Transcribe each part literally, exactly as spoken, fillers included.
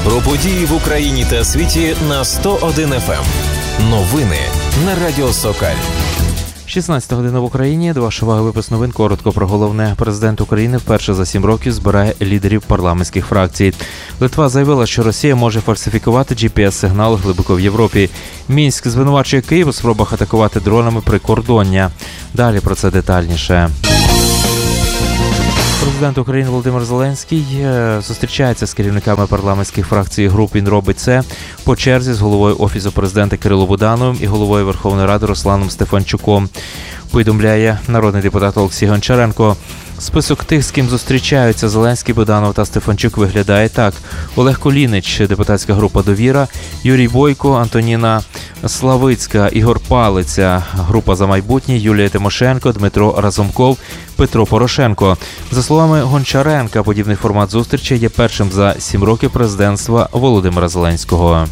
Про події в Україні та світі на сто один еф ем. Новини на Радіо Сокаль. шістнадцята година в Україні. До вашої уваги випуск новин. Коротко про головне. Президент України вперше за сім років збирає лідерів парламентських фракцій. Литва заявила, що Росія може фальсифікувати джі пі ес-сигнал глибоко в Європі. Мінськ звинувачує Київ у спробах атакувати дронами прикордоння. Далі про це детальніше. Президент України Володимир Зеленський зустрічається з керівниками парламентських фракцій і груп. Він робить це по черзі з головою Офісу президента Кирилом Будановим і головою Верховної Ради Русланом Стефанчуком, повідомляє народний депутат Олексій Гончаренко. Список тих, з ким зустрічаються Зеленський, Буданов та Стефанчук, виглядає так. Олег Кулінич, депутатська група «Довіра», Юрій Бойко, Антоніна Славицька, Ігор Палиця, група «За майбутнє», Юлія Тимошенко, Дмитро Разумков, Петро Порошенко. За словами Гончаренка, подібний формат зустрічі є першим за сім років президентства Володимира Зеленського.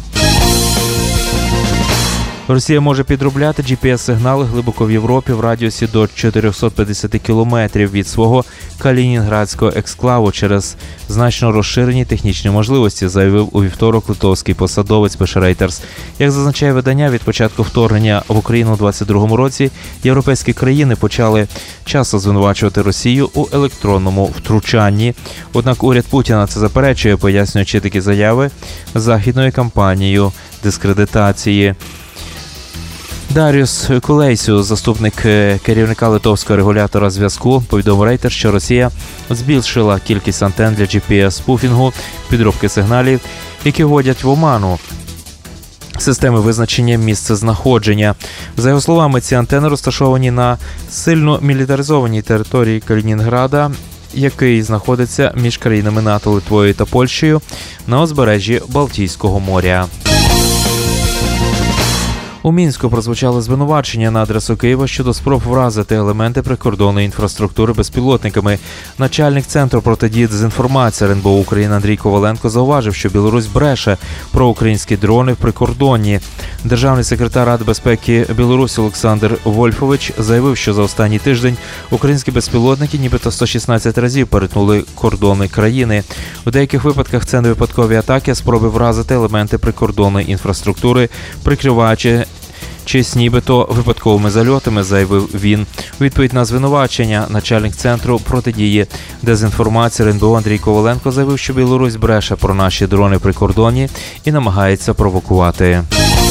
Росія може підробляти джі пі ес-сигнали глибоко в Європі в радіусі до чотириста п'ятдесят кілометрів від свого калінінградського ексклаву через значно розширені технічні можливості, заявив у вівторок литовський посадовець пише Reuters. Як зазначає видання, від початку вторгнення в Україну у двадцять другому році європейські країни почали часто звинувачувати Росію у електронному втручанні. Однак уряд Путіна це заперечує, пояснюючи такі заяви західною кампанією дискредитації. Даріус Кулейсіус, заступник керівника литовського регулятора зв'язку, повідомив Reuters, що Росія збільшила кількість антенн для джі пі ес-спуфінгу, підробки сигналів, які вводять в оману системи визначення місцезнаходження. За його словами, ці антени розташовані на сильно мілітаризованій території Калінінграда, який знаходиться між країнами НАТО, Литвою та Польщею на узбережжі Балтійського моря. У Мінську прозвучали звинувачення на адресу Києва щодо спроб вразити елементи прикордонної інфраструктури безпілотниками. Начальник Центру протидії дезінформації РНБО України Андрій Коваленко зауважив, що Білорусь бреше про українські дрони в прикордонні. Державний секретар Ради безпеки Білорусі Олександр Вольфович заявив, що за останній тиждень українські безпілотники нібито сто шістнадцять разів перетнули кордони країни. У деяких випадках це не випадкові атаки, а спроби вразити елементи прикордонної інфраструктури, прикриваючи чись нібито випадковими зальотами, заявив він. У відповідь на звинувачення начальник Центру протидії дезінформації РНБО Андрій Коваленко заявив, що Білорусь бреше про наші дрони прикордонні і намагається провокувати.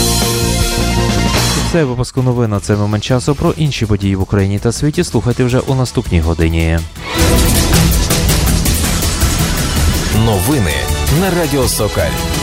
Це випуск новин на цей момент часу. Про інші події в Україні та світі слухайте вже у наступній годині. Новини на Радіо Сокаль.